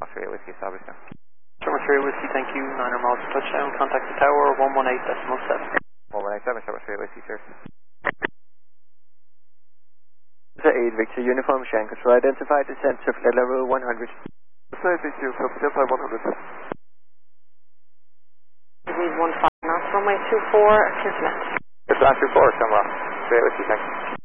3 Whiskey, establish now. Summer 3 Whiskey, thank you. 9 miles to touchdown. Contact the tower, 118.7. 118.7, Summer 3 Whiskey, sir. The 8 Victor Uniform Shank Control, identify descent to flight level 100. Flight Victor, copy, delta 100. Lead 15 knots, runway 24, Kismet. It's last 24, Summer 3 Whiskey, thank you.